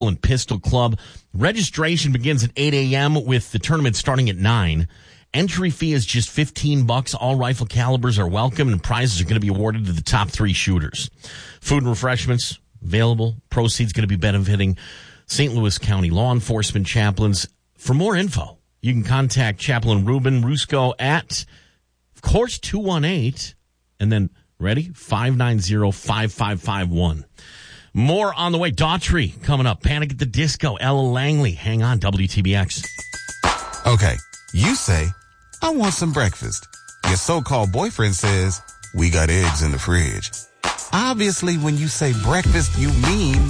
and Pistol Club. Registration begins at 8 a.m. with the tournament starting at 9. Entry fee is just $15. All rifle calibers are welcome, and prizes are going to be awarded to the top 3 shooters. Food and refreshments available. Proceeds going to be benefiting St. Louis County law enforcement chaplains. For more info, you can contact Chaplain Ruben Rusco at, of course, 218, and then, ready, 590-5551. More on the way. Daughtry coming up. Panic at the Disco. Ella Langley. Hang on, WTBX. Okay, you say, I want some breakfast. Your so-called boyfriend says, we got eggs in the fridge. Obviously, when you say breakfast, you mean